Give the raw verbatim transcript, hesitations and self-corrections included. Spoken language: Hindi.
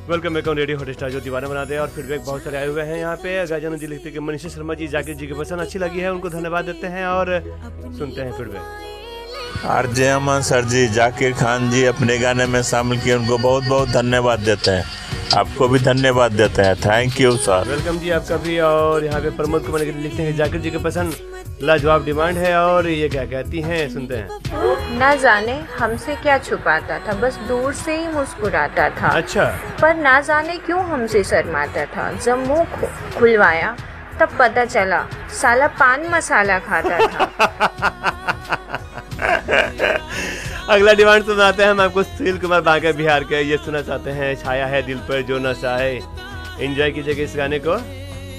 Welcome back on radio Hotstar जो दीवाना बनाते हैं और फीडबैक बहुत सारे आए हुए हैं यहाँ पे। गाजन जी लिखते हैं कि मनीषा शर्मा जी जाकिर जी की पसंद अच्छी लगी है, उनको धन्यवाद देते हैं और सुनते हैं फीडबैक। आरजे अमन सर जी जाकिर खान जी अपने गाने में शामिल किए, उनको बहुत बहुत धन्यवाद देते हैं। आपको भी धन्यवाद देते हैं, थैंक यू सर। वेलकम जी आपका भी। और यहाँ पे प्रमोद कुमार लिखते हैं जाकिर जी की पसंद लाजवाब डिमांड है और ये क्या कहती हैं, सुनते हैं। ना जाने हमसे क्या छुपाता था, बस दूर से ही मुस्कुराता था। अच्छा। पर ना जाने क्यों हमसे शर्माता था, जब मुंह खुलवाया तब पता चला साला पान मसाला खाता था। अगला डिमांड सुनाते हैं हम आपको सुनील कुमार बांके बिहार के। ये सुना चाहते हैं छाया है दिल पर जो नशा है। एंजॉय कीजिएगा इस गाने को।